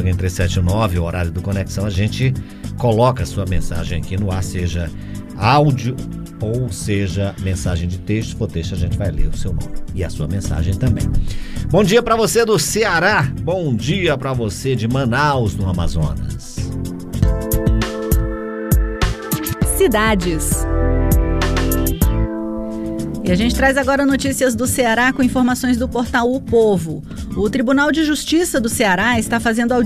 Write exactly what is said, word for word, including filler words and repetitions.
sábado, entre sete e nove, o horário do Conexão, a gente coloca a sua mensagem aqui no ar, seja áudio ou seja mensagem de texto. Se for texto, a gente vai ler o seu nome e a sua mensagem também. Bom dia para você do Ceará, bom dia para você de Manaus, no Amazonas. Cidades. E a gente traz agora notícias do Ceará com informações do portal O Povo. O Tribunal de Justiça do Ceará está fazendo audiência